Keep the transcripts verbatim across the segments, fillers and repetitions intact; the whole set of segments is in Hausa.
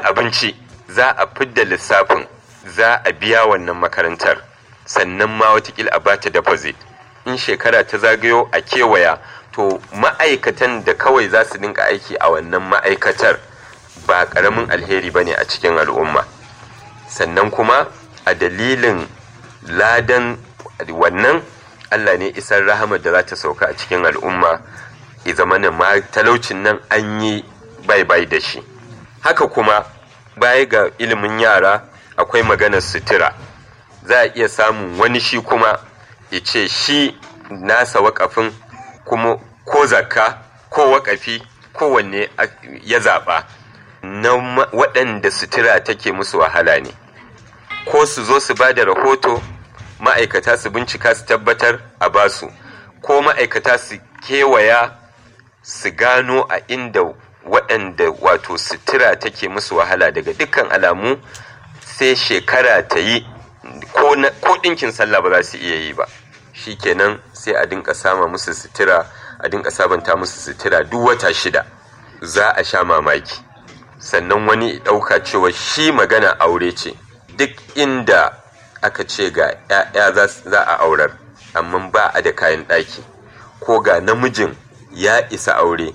da abinci, za a fidda lissafin za a biya wannan makarantar, sannan ma watakila a bata deposit. In shekara ta zagayo a kewaya, to ma'aikatan da kawai za su dinka aiki a wannan ma'aikatar ba ƙaramin alheri ba ne a cikin al'umma. Sannan kuma a dalilin ladan wannan, Allah ne isar rahamar da za ta sauka a cikin al'umma, ya zama ma talaucin nan an yi bai-bai da shi. Haka kuma baya ga ilimin yara akwai maganar sutura. Za a iya samun wani shi kuma ya ce shi nasa waƙafin kuma ko zakka ko waƙafi kowanne ya zaɓa na waɗanda sutura take musu wahala ne, ko su zo su ba da rahoto ma'aikata su bincika su tabbatar a basu, ko ma'aikata su kewaya su gano a inda waɗanda wato sutura take musu wahala. Daga dukkan alamu sai shekara ta yi ko ɗinkin sallah ba za su iya yi ba, shi kenan sai a dinka sama musu sutura, a dinka sabanta musu sutura duk wata shida. Za a sha mamaki. Sannan wani ɗauka cewa shi magana aure ce, duk inda aka ce ga ‘ya'ya za a aurar amma ba a da kayan ɗaki, ko ga namijin ya isa aure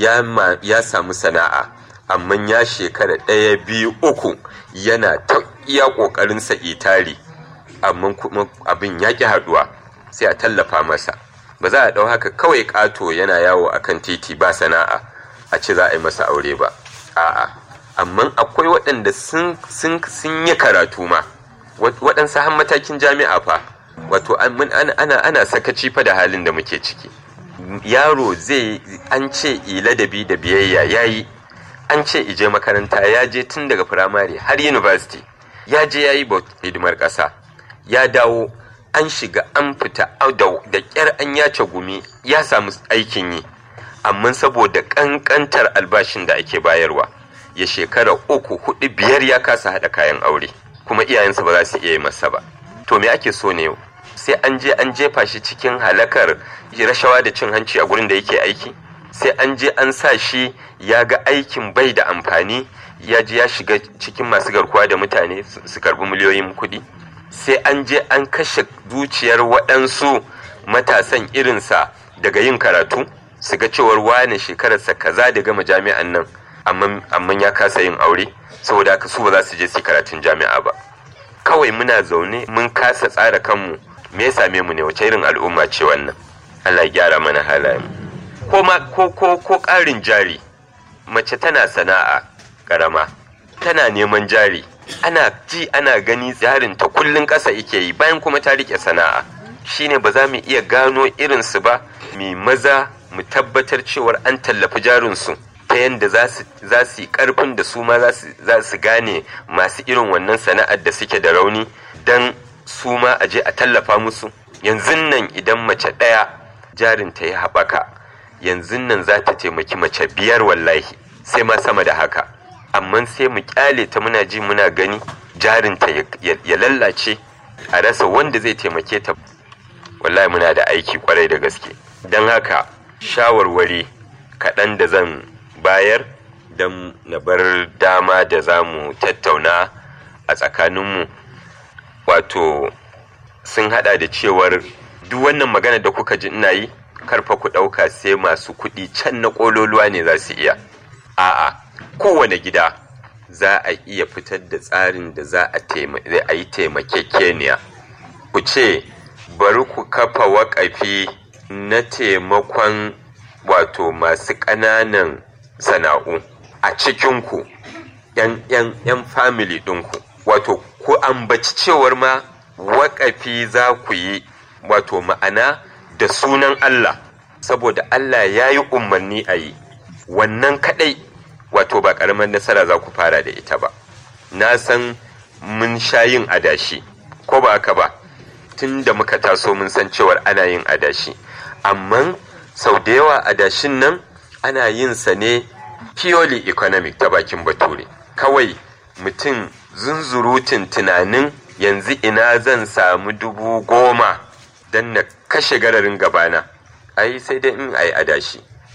ya samu sana'a amma ya shekara ɗaya biyu uku yana ta iya ƙoƙarinsa itari amma kuma abin ya ƙi haɗuwa, sai a tallafa masa. Ba za a ɗau haka kawai ƙato yana yawo a kan titi ba sana'a a ce za a yi masa aure ba. A'a, amma akwai waɗanda sun yi karatu ma, waɗansu har matakin jami'a fa, wato ana sakaci fa da halin da muke ciki. Yaro zai an ce ladabi da biyayya yayi, an ce ije makaranta ya je tun daga firamare har university, ya je ya yi hidimar ƙasa, ya dawo an shiga an fita da ƙyar an yace gumi ya samu aikin yi, amma saboda ƙanƙantar albashin da ake bayarwa ya shekara uku hudu biyar ya kasa haɗa kayan aure, kuma iyayensa ba za su iya yi masa ba. To me ake so ne yau? Sai an je an jefa shi cikin halakar rashawa da cin hanci a gurin da yake aiki, sai an je an sa shi ya ga aikin bai da amfani, ya je ya shiga cikin masu garkuwa da mutane su karbi miliyoyin kuɗi, sai an je an kashe zuciyar waɗansu matasan irinsa daga yin karatu, su ga cewar wane shekararsa kaza da gama jami'an nan amma ya kasa yin aure, saboda haka su ba za su je su karatun jami'a ba. Kawai muna zaune mun kasa tsara kanmu, me ya same mu ne? Wace irin al'umma ce wannan? Allah ya gyara mana halayen. Ko ma ko ko ko ƙarin jari, mace tana sana'a karama, tana neman jari, ana ji ana gani jarin ta kullun ƙasa yake yi, bayan kuma ta rike sana'a. Shine ba za mu iya gano irin su ba, mu maza mu tabbatar cewar an tallafi jarin su ta yanda za su za su yi ƙarfin da su ma za su gane masu irin wannan sana'ar da suke da rauni, dan su ma a je a tallafa musu. Yanzu nan idan mace ɗaya jarin ta ya haɓaka, yanzu nan za ta taimaki mace biyar wallahi, sai ma sama da haka. Amma sai mu kyale ta muna ji muna gani jarin ta ya lallace, a rasa wanda zai taimake ta. Wallahi muna da aiki kwarai da gaske. Don haka shawarwari kaɗan da zan bayar don na bar dama da za mu tattauna a tsakaninmu, wato sun hada da cewar duk wannan magana da kuka ji ina yi, karfa ku ɗauka sai masu kuɗi can na ƙololuwa ne za su iya. A'a, kowane gida za a iya fitar da tsarin da za a yi taimakekeniya. Ku ce bari ku kafa waƙafi na taimakon wato masu ƙananan sana'u a cikinku, ‘yan family ɗinku, wato ku ambaci cewar ma waƙafi za ku yi, wato ma'ana da sunan Allah, saboda Allah ya yi umarni a yi. Wannan kaɗai wato ba ƙaramin nasara za ku fara da ita ba. Na san mun sha yin adashi, ko ba haka ba? Tun da muka taso mun san cewar ana yin adashi, amma sau da yawa adashin nan ana yin sa ne purely economic ta bakin bature. Kawai mutum zunzurutun tunanin yanzu ina zan samu dubu goma don na kashe gararin gabana, ai sai dai in ai adashi.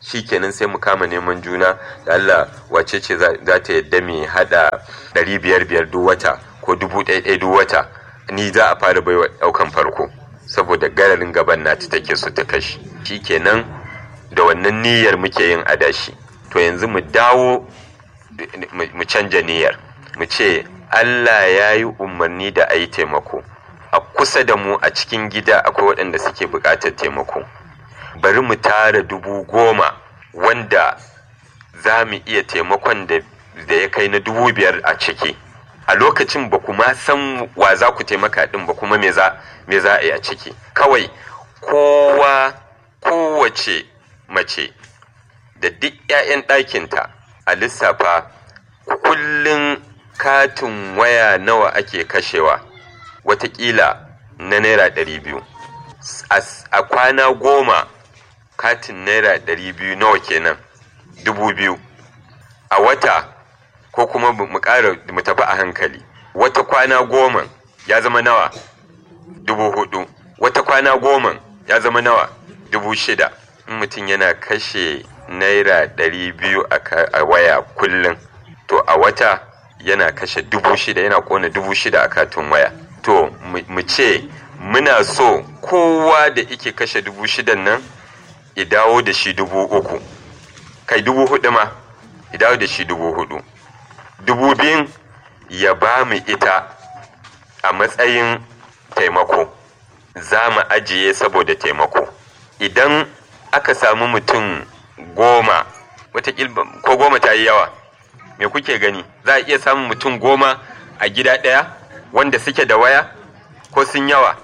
shikenan sai mu kama neman juna da Allah wace ce za ta yadda mu hada ɗari biyar biyar duk wata ko dubu ɗaya ɗaya duk wata, ni za a fara baiwa ɗaukan farko saboda gararin gaban nata take so ta kashi. Shikenan da wannan niyyar muke yin adashi. To yanzu mu dawo mu canja niyyar, mu ce Allah ya yi umarni da a yi taimako. A kusa da mu a cikin gida akwai waɗanda suke buƙatar taimako. Bari mu tara dubu goma wanda za mu iya taimakon da ya kai na dubu biyar a ciki. A lokacin ba kuma san wa za ku taimaka ɗin ba kuma me za a yi a ciki. Kawai kowa kowace mace da duk 'ya'yan ɗakinta a lissafa kullum katin waya nawa ake kashewa, watakila na naira ɗari biyu. A kwana goma katin naira ɗari biyu nawa kenan? Dubu biyu. A wata ko kuma mu ƙara mu tafi a hankali, wata kwana goma ya zama nawa? Dubu hudu. Wata kwana goma ya zama nawa? Dubu shida. In mutum yana kashe naira ɗari biyu a waya kullum, to a wata yana kashe dubu shida, yana kona dubu shida a katin waya. To mu ce muna so kowa da ike kashe dubu shidan nan ya dawo da shi dubu uku, kai dubu hudu ma, ya dawo da shi dubu hudu. Dubu biyun ya ba mu ita a matsayin taimako, za mu ajiye saboda taimako. Idan aka samu mutum goma, watakil ko goma ta yi yawa, me kuke gani? Za a iya samun mutum goma a gida ɗaya wanda suke da waya, ko sun yawa?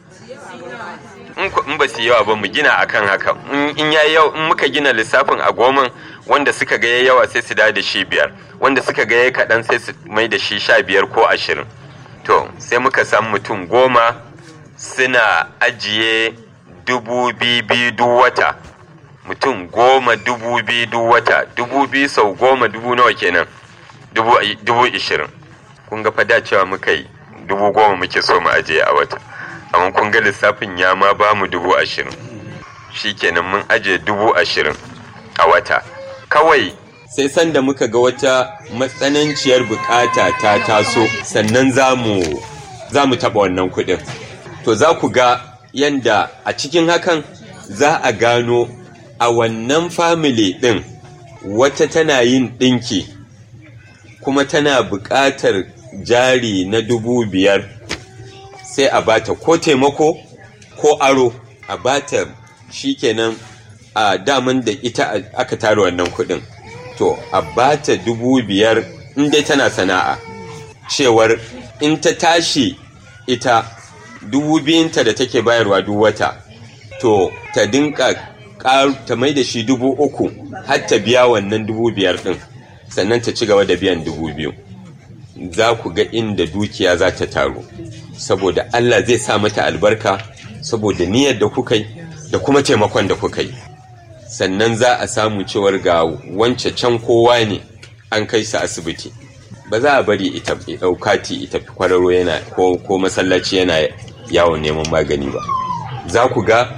In ba su yawa ba mu gina akan haka. In ya yau in muka gina lissafin a goman, wanda suka ga yawa sai su da da shi biyar, wanda suka ga yayi kaɗan sai su mai da shi sha biyar ko ashirin. To sai muka samu mutum goma suna ajiye dubu biyu duk wata. Mutum goma dubu biyu duk wata, dubu biyu sau goma dubu nawa kenan? Dubu ishirin. Kun ga fada cewa muka yi dubu goma muke so mu ajiye a wata, amma kun ga lissafin ya ma ba mu dubu ashirin. Shi kenan mun ajiye dubu ashirin a wata. Kawai sai sanda muka ga wata matsananciyar bukata ta taso, sannan za mu za mu taɓa wannan kuɗin. To za ku ga yanda a cikin hakan za a gano a wannan family ɗin wata tana yin ɗinki kuma tana buƙatar jari na dubu biyar, sai a bata ko taimako ko aro a bata. Shikenan a daman da ita aka tara wannan kuɗin, to a bata dubu biyar in dai tana sana'a, cewar in ta tashi ita dubu biyunta da take bayarwa duk wata, to ta dinka ta mai da shi dubu uku har ta biya wannan dubu biyar ɗin, sannan ta ci gaba da biyan dubu biyu. Za ku ga inda dukiya za ta taru, saboda Allah zai sa mata albarka, saboda niyyar da kuka yi da kuma taimakon da kuka yi. Sannan za a samu cewar ga wance can kowa ne an kai su asibiti, ba za a bari ita ɗaukati ita fi kwararo yana ko, ko masallaci yana yawon neman magani ba. Za ku ga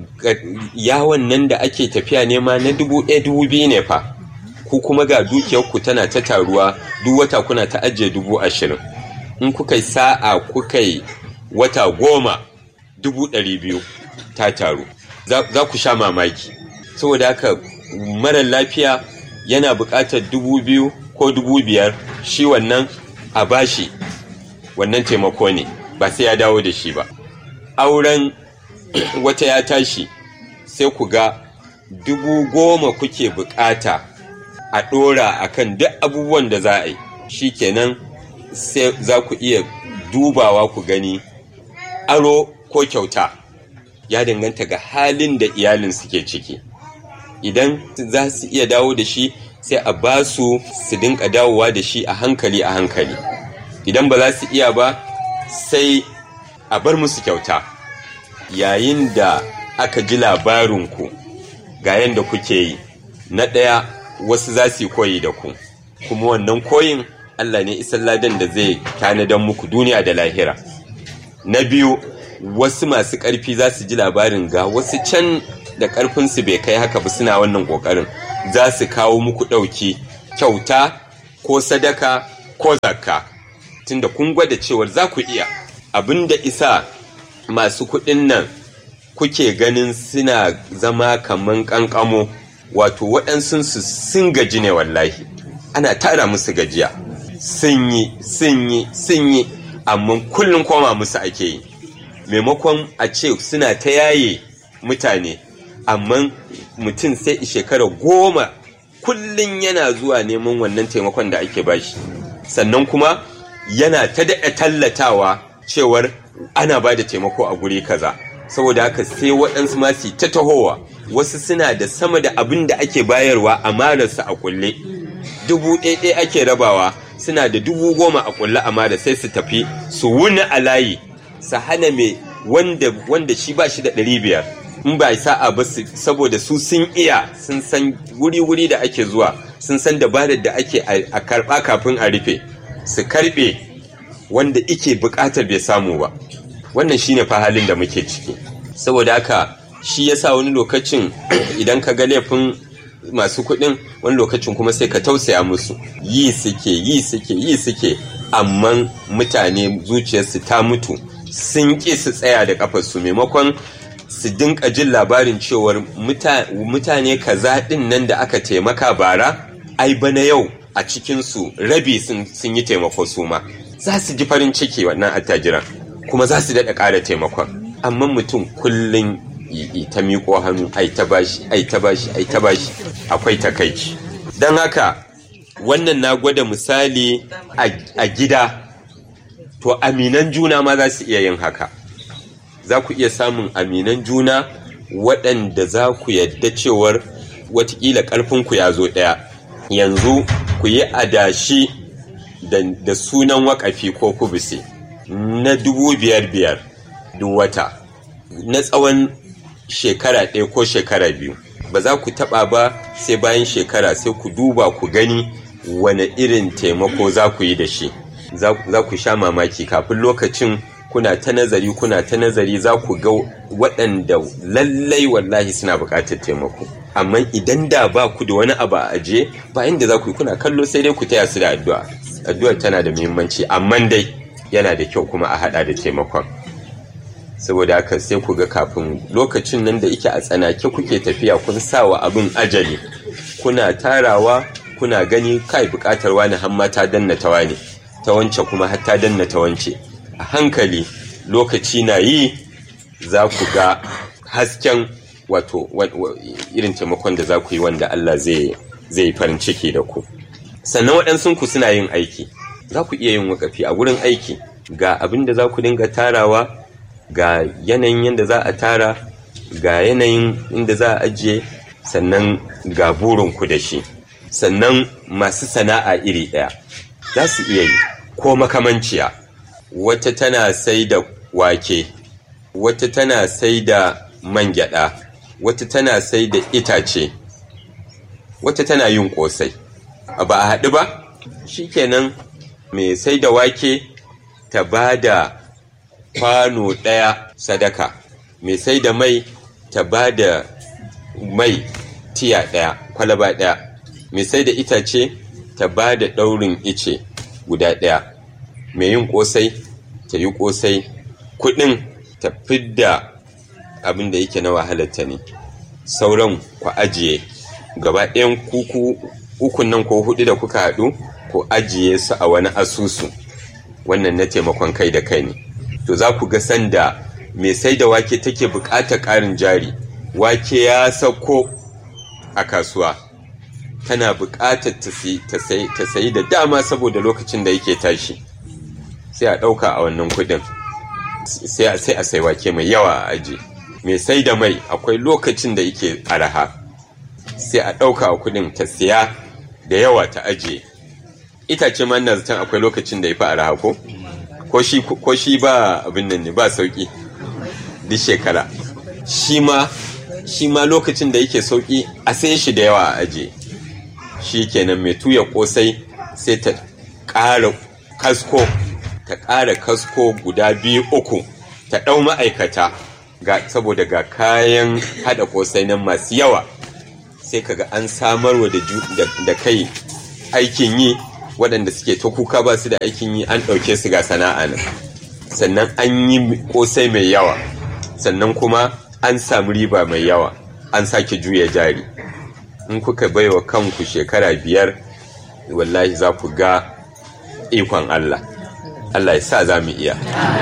yawon nan da ake tafiya nema na dubu ɗaya dubu biyu ne fa, ku kuma ga dukiyarku tana ta taruwa duk wata kuna ta ajiye dubu ashirin. In kuka yi sa'a kuka yi wata goma, dubu ɗari biyu ta taru. Za ku sha mamaki. Saboda haka marar lafiya yana buƙatar dubu biyu ko dubu biyar, shi wannan a bashi, wannan taimako ne, ba sai ya dawo da shi ba. Auren wata ya tashi, sai ku ga dubu goma kuke buƙata a ɗora akan duk abubuwan da za a yi. Shi kenan sai za ku iya dubawa ku gani aro ko kyauta, ya danganta ga halin da iyalin suke ciki. Idan za su iya dawo da shi, sai a ba su su dinka dawowa da shi a hankali a hankali. Idan ba za su iya ba, sai a bar musu kyauta. Yayin da aka ji labarinku ga yadda kuke yi, na ɗaya wasu za su yi koyi da ku, kuma wannan koyin Allah ne isan ladan da zai tanadan muku duniya da lahira. Na biyu, wasu masu ƙarfi za su ji labarin ga wasu can da ƙarfinsu bai kai haka ba suna wannan ƙoƙarin za su kawo muku ɗauki kyauta ko sadaka ko zakka tunda kun gwada cewar za ku iya. Abin da isa masu kuɗin nan kuke ganin suna zama kaman ƙanƙamo, wato waɗansunsu sun gaji ne wallahi, ana tara musu gajiya, sun yi sun yi sun yi amma kullum koma musu ake yi, maimakon a ce suna ta yaye mutane, amma mutum sai shekara goma kullum yana zuwa neman wannan taimakon da ake bashi, sannan kuma yana ta daɗa tallatawa cewar ana ba da taimako a guri kaza. Saboda haka sai waɗansu masu ta tahowa, wasu suna da sama da abin da ake bayarwa a mararsa a kulle, dubu ɗaya ake rabawa, suna da dubu goma a kulle a mara, sai su tafi su wuni a layi su hana mai wanda, wanda shi ba shi da ɗari biyar in ba sa'a ba, saboda su sun iya, sun san wuri-wuri da ake zuwa, sun san dabarar da ake a karɓa kafin a rufe, su karɓe wanda ike buƙatar bai samu ba. Wannan shine fa halin da muke ciki. Saboda haka shi yasa wani lokacin idan ka ga laifin masu kuɗin, wani lokacin kuma sai ka tausaya musu, yi suke yi suke yi suke amma mutane zuciyarsu ta mutu, sun ƙi su tsaya da ƙafarsu, maimakon su dinka jin labarin cewar mutane kaza ɗin nan da aka taimaka bara, ai bana yau a cikinsu rabi sun yi taimako su ma, za su ji farin ciki wannan attajiran kuma za su daɗa ƙara taimakon. Amma mutum kullum yi ta miƙo hannu, ai ta bashi ai ta bashi ai ta bashi, akwai takaici. Don haka wannan na gwada misali a gida, to aminan juna ma za su iya yin haka. Za ku iya samun aminan juna waɗanda za ku yadda cewar watakila ƙarfinku ya zo ɗaya, yanzu ku yi adashi da sunan waƙafi ko kubusi na dubu biyar biyar duk wata na tsawon shekara ɗaya ko shekara biyu. Ba za ku taɓa ba sai bayan shekara, sai ku duba ku gani wane irin taimako za ku yi da shi. Za ku sha mamaki, kafin lokacin kuna ta nazari kuna ta nazari za ku ga waɗanda lallai wallahi suna buƙatar taimako. Amma idan da ba ku da wani abu a aje, ba inda za ku yi, kuna kallo sai dai ku taya su da addu'a. Addu'ar tana da muhimmanci, amma dai yana da kyau kuma a haɗa da taimakon. Saboda haka sai ku ga kafin lokacin nan da ike a tsanake kuke tafiya, kun sawa abin ajali, kuna tarawa kuna gani kai buƙatar wani hamma ta danna ta wani, ta wance kuma har ta danna ta wance. A hankali lokaci na yi za ku ga hasken wato irin taimakon da za ku yi, wanda Allah zai yi farin ciki da ku. Sannan waɗansu ku suna yin aiki, za ku iya yin wakafi a wurin aiki, ga abin da za ku dinga tarawa, ga yanayin yadda za a tara, ga yanayin inda za a ajiye, sannan ga burinku da shi. Sannan masu sana'a iri ɗaya za su iya yi, ko makamanciya. Wata tana sai da wake, wata tana sai da man gyaɗa, wata tana sai da itace, wata tana yin ƙosai. Ba a haɗu ba, shikenan mai sai da wake ta ba da kwano ɗaya sadaka, mai sai da mai ta ba da mai tiya ɗaya, kwalaba ɗaya, mai sai da itace ta ba da ɗaurin ice guda ɗaya, mai yin ƙosai ta yi ƙosai, kuɗin ta fidda abin da yake na wahalarta ne, sauran ku ajiye. Gaba ɗayan kuku ukun nan ko huɗu da kuka haɗu, ku ajiye su a wani asusu, wannan na taimakon kai da kai ne. To za ku ga sanda mai sai da wake take buƙatar ƙarin jari, wake ya sauko a kasuwa, tana buƙatar ta sayi da dama saboda lokacin da yake tashi, sai a ɗauka a wannan kuɗin, sai a sai wake mai yawa a aji. Mai sai da mai akwai lokacin da yake araha, sai a ɗauka a kuɗin ta siya da yawa ta ajiye. Itace ma na zaton akwai lokacin da ya fi araha ko? Ko shi ba abin nan ne, ba sauƙi duk shekara. Shi ma shi ma lokacin da yake sauƙi a sai shi da yawa a ajiye. Shi kenan mai tuya ƙosai sai ta ƙara kasko, ta ƙara kasko guda biyu uku, ta ɗau ma'aikata ga saboda ga kayan hada kosai nan masu yawa, sai kaga an samarwa da, da, da kai aikin yi. Waɗanda suke ta kuka ba su da aikin yi an ɗauke su ga sana'a nan, sannan an yi kosai mai yawa, sannan kuma an samu riba mai yawa, an sake juya jari. In kuka baiwa kanku shekara biyar wallahi za ku ga ikon Allah. Allah ya sa za mu iya.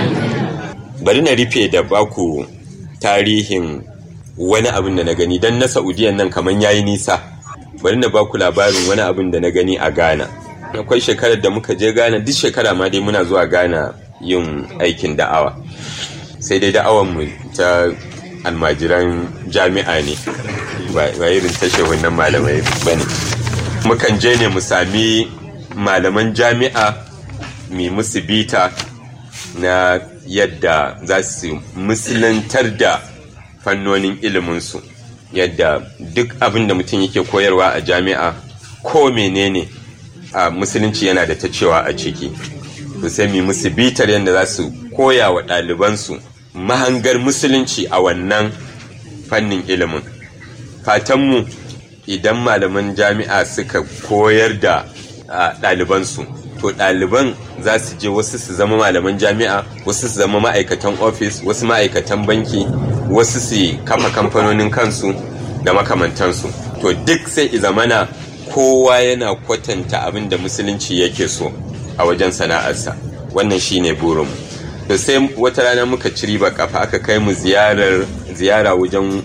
Bari na rufe da baku tarihin wani abin da na gani, don na Saudiyan nan kamar yayi nisa. Bari na baku labarin wani abin da na gani a Ghana. Akwai shekarar da muka je Ghana, duk shekara ma dai muna zuwa Ghana yin aikin da'awa. Sai dai da'awan mu ta almajiran jami'a ne, ba irin tashe wannan malamai bane. Mukan je ne mu sami malaman jami'a mai musu bita na yadda za su musulantar da fannonin iliminsu, yadda duk abin da mutum yake koyarwa a jami'a ko menene a musulunci yana da ta cewa a ciki. To sai mu musu bitar yadda za su koya wa ɗalibansu mahangar musulunci a wannan fannin ilimin. Fatanmu idan malaman jami'a suka koyar da ɗalibansu, to ɗaliban za su je wasu su zama malaman jami'a, wasu su zama ma'aikatan ofis, wasu ma'aikatan banki, wasu su kafa kamfanonin kansu da makamantansu. To duk sai izamana kowa yana kwatanta abin da musulunci yake so a wajen sana'arsa. Wannan shine burinmu. To sai wata rana muka ci riba kafa, aka kai mu ziyarar ziyara wajen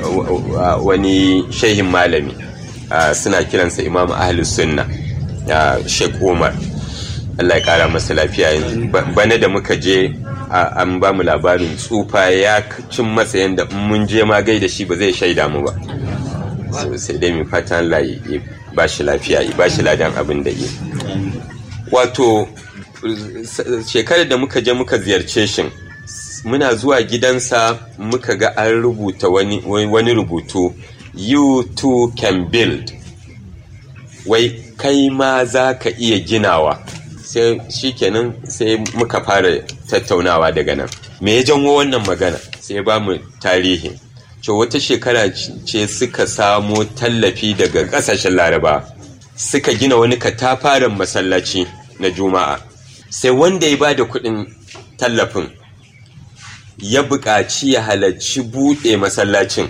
wani shehin malami, suna kiransa Imam Ahlus Sunna, Sheikh Umar, Allah ya kara masa lafiya. Bana da muka je an ba mu labarin tsufa ya cin masa yadda mun je ma gaida shi ba zai shaida mu ba. Sai dai mu fatan Allah ya ba shi lafiya, ya ba shi ladan abin da yi. Wato shekarar da muka je muka ziyarce shi, muna zuwa gidansa muka ga an rubuta wani, wani rubutu, you too can build, wai kai ma za ka iya ginawa. Sai shikenan sai muka fara tattaunawa daga nan, me ya janwo wannan magana? Sai ba mu tarihi, ce wata shekara ce suka samo tallafi daga ƙasashen Laraba, suka gina wani katafaren masallaci na Juma'a. Sai wanda ya ba da kuɗin tallafin ya buƙaci ya halarci buɗe masallacin,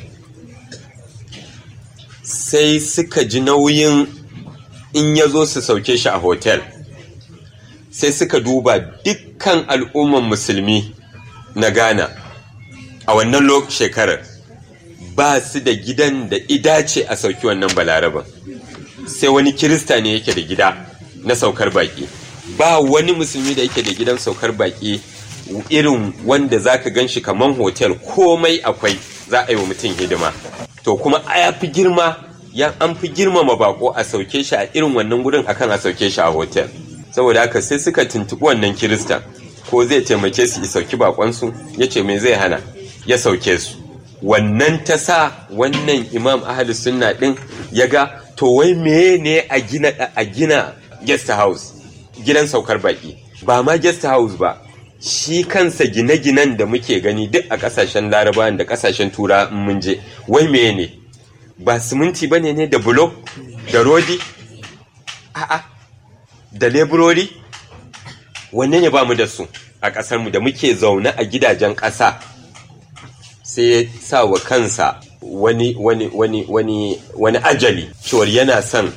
sai suka ji nauyin in ya zo su sauke shi a hotel. Sai suka duba dukkan al'umman musulmi na Ghana a wannan lokacin shekarar ba su da gidan da idace a sauki wannan balaraban. Sai wani kirista ne yake da gida na saukar baki, ba wani musulmi da yake da gidan saukar baki irin wanda zaka ganshi kaman hotel, komai akwai, za a yi wa mutum hidima. To kuma ya fi girma, ya an fi girmama bako a sauke shi a irin wannan gurin akan a sauke shi a hotel. Saboda haka sai suka tuntuɓi wannan kirista ko zai taimake su sauki bakonsu, ya ce me zai hana, ya sauke su. Wannan ta sa wannan Imam Ahlus Sunna din ya ga to wai meye ne a gina a gina guest house, gidan saukar baki, ba ma guest house ba, shi kansa gine-ginen da muke gani duk a kasashen Larabawa da kasashen Tura mun je, wai meye ne, ba siminti bane ne da bulo da rodi, a'a da leburori, wanne ne ba mu da su a ƙasarmu da muke zaune a gidajen ƙasa. Sai ya sa wa kansa wani wani wani wani wani ajali cewar yana son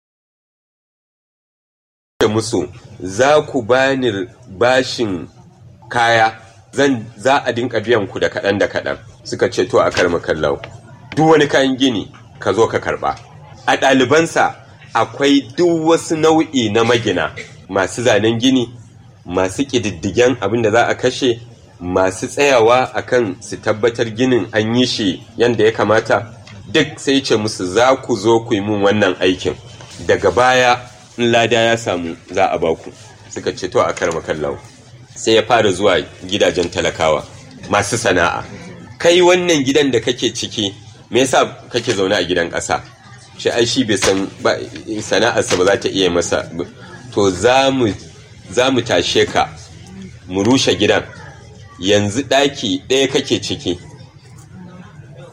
da musu, za ku bani bashin kaya, zan za a dinka biyan ku da kaɗan da kaɗan. Suka ce to a karma kallau, duk wani kayan gini ka zo ka karɓa. A ɗalibansa akwai duk wasu nau'i na magina, masu zanen gini, masu ƙididdigen abin da za a kashe, masu tsayawa akan su tabbatar ginin an yi shi yadda ya kamata. Duk sai ce musu za ku zo ku yi mun wannan aikin, daga baya in lada ya samu za a baku. Suka ce to a karma kallawo. Sai ya fara zuwa gidajen talakawa masu sana'a, kai wannan gidan da kake ciki me yasa kake zaune a gidan ƙasa? Shi ai shi bai san ba, sana'arsa ba za ta iya masa. To za mu tashe ka mu rushe gidan, yanzu ɗaki ɗaya kake ciki,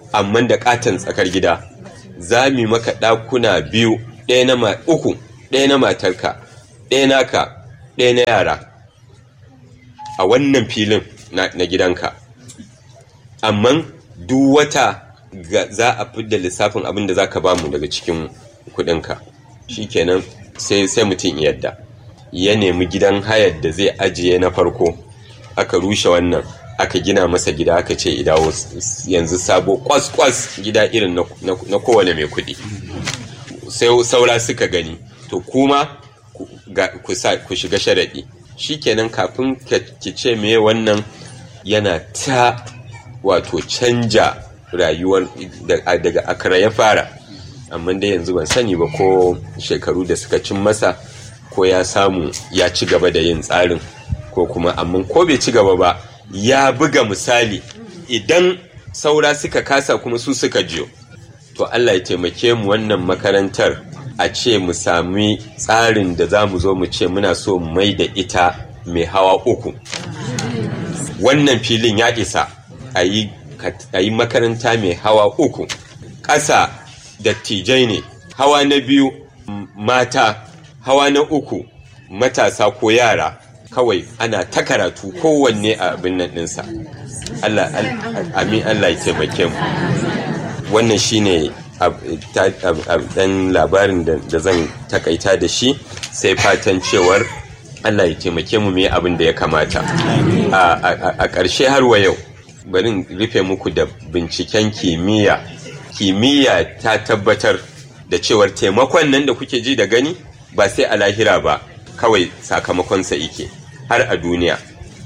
amma da katon tsakar gida, za mu maka ɗakuna biyu, ɗaya na ma uku, ɗaya na matarka, ɗaya naka, ɗaya na yara a wannan filin na, na gidanka. Amma duk wata za a fidda lissafin abin da za ka ba mu daga cikin kuɗinka. Shikenan sai sai mutum yadda ya nemi gidan hayar da zai ajiye na farko, aka rushe wannan, aka gina masa gida, aka ce idawo yanzu sabo kwas-kwas, gida irin na, na, na kowane mai kuɗi. Sai saura suka gani, to kuma ku, ga, ku, sa, ku shiga sharaɗi. Shikenan kafin ki ce me wannan yana ta wato canja rayuwar daga akara ya fara. Amma dai yanzu ban sani ba ko shekaru da suka cin masa ko ya samu ya ci gaba da yin tsarin ko kuma, amma ko bai ci gaba ba ya buga misali, idan saura suka kasa kuma su suka jiyo. To Allah ya taimake mu wannan makarantar a ce mu sami tsarin da za mu zo mu ce muna so mai da ita mai hawa uku. Wannan filin ya isa a yi makaranta mai hawa uku. Ƙasa dattijai ne, hawa na biyu mata, hawa na uku matasa ko yara, kawai ana ta karatu kowanne a abin nan ɗinsa. Allah, amin, Allah ya taimake mu. Wannan shine ɗan labarin da zan takaita da shi, sai fatan cewar Allah ya taimake mu mai abin da ya kamata. A ƙarshe har wa yau, bari rufe muku da binciken kimiyya. Kimiyya ta tabbatar da cewar taimakon nan da kuke ji da gani ba sai a lahira ba, kawai sakamakonsa ike har a duniya.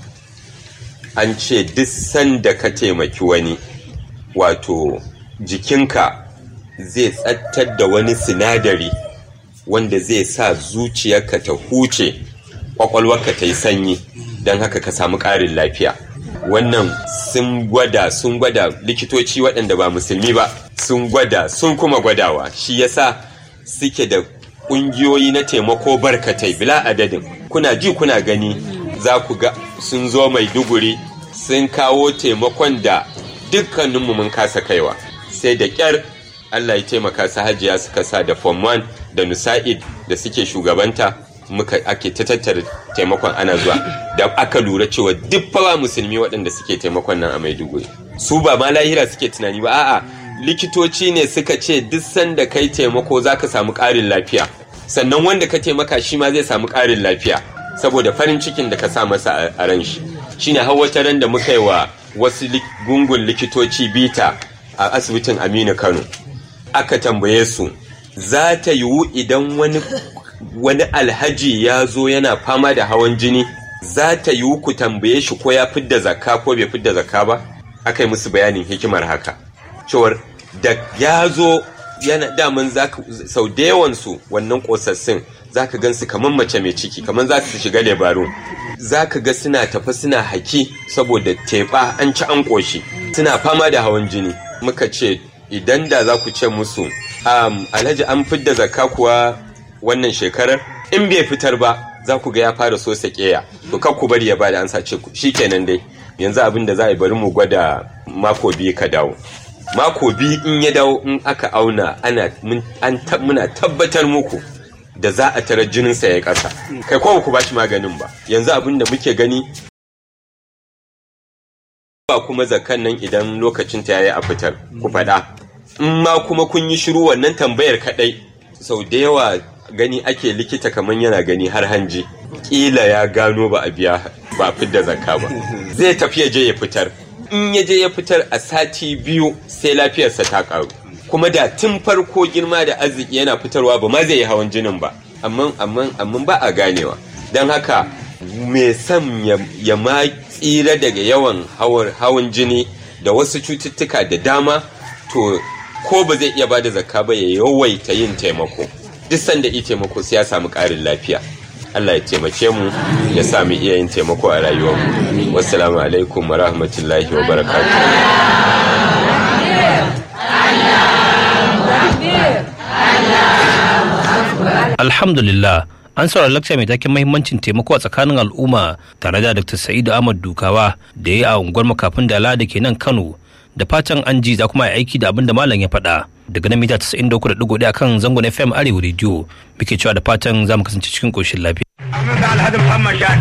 An ce duk sanda ka taimaki wani, wato jikinka zai tsattar da wani sinadari wanda zai sa zuciyarka ta huce, kwakwalwarka ta yi sanyi, don haka ka samu ƙarin lafiya. Wannan sun gwada sun gwada likitoci waɗanda ba musulmi ba sun gwada sun kuma gwadawa, shi yasa suke da ƙungiyoyi na taimako barkatai bila adadin. Kuna ji kuna gani, za ku ga sun zo Maiduguri sun kawo taimakon da dukkaninmu mun kasa kaiwa, sai da ƙyar Allah ya taimaka su Hajiya suka sa da form one da Nusa'id da suke shugabanta, muka ake ta tattara taimakon ana zuwa, da aka lura cewa duk fawa musulmi waɗanda suke taimakon nan a Maiduguri su ba ma lahira suke tunani ba, a'a likitoci ne suka ce duk sanda kai taimako zaka samu ƙarin lafiya, sannan wanda ka taimaka shi ma zai samu ƙarin lafiya saboda farin cikin da ka sa masa a ran shi. Shine har wata ran da muka yi wa wasu gungun likitoci bita a asibitin Aminu Kano, aka tambaye su za ta yiwu idan wani wani alhaji ya zo yana fama da hawan jini, za ta yiwu ku tambaye shi ko ya fidda zakka ko bai fidda zakka ba? Aka yi musu bayanin hikimar haka, cewar da ya zo yana daman sau da yawansu wannan kosassun za ka gan su kamar mace mai ciki, kamar za su shiga lebarun, za ka ga suna tafa suna haki saboda teɓa an ci an ƙoshi, suna fama da hawan jini. Muka ce idan da za ku ce musu um, alhaji an fidda zakka kuwa wannan shekarar, in bai fitar ba za ku ga ya fara so sakeya, to kar ku bari ya bada an sace ku shikenan dai yanzu abin da za a yi bari mu gwada mako biyu ka dawo. Mako biyu in ya dawo, in aka auna ana an muna tabbatar muku da za a tarar jininsa ya ƙasa, kai ko ku bashi maganin ba. Yanzu abin da muke gani ba kuma zakan nan idan lokacin ta yayi a fitar ku faɗa, in ma kuma kun yi shiru wannan tambayar kaɗai, sau da yawa gani ake likita kamar yana gani har hanji, kila ya gano ba a biya ba a fidda zakka ba, zai tafi ya je ya fitar. In ya je ya fitar a sati biyu sai lafiyarsa ta karu, kuma da tun farko girma da arziki yana fitarwa ba ma zai yi hawan jinin ba, amma amma amma ba a ganewa. Don haka mai son ya ma tsira daga yawan hawan jini da wasu cututtuka da dama, to ko ba zai iya bada zakka ba ya yawaita yin taimako. Duk sanda yi taimako sai ya samu ƙarin lafiya. Allah ya taimake mu ya sa mu iya yin taimako a rayuwarmu. Wassalamu alaikum wa rahmatullahi wa barakatuh. Alhamdulillah, an saurari lakca mai taken mahimmancin taimako a tsakanin al'umma tare da Dr. Sa'idu Ahmad Dukawa da ya yi a unguwar Makafin Dala da ke nan Kano da fatan an ji za kuma yi aiki da abin da malam ya faɗa. Daga nan mita tasa'in da uku da ɗigo ɗaya kan zangon F M Arewa Radio muke cewa da fatan za mu kasance cikin ƙoshin lafiya.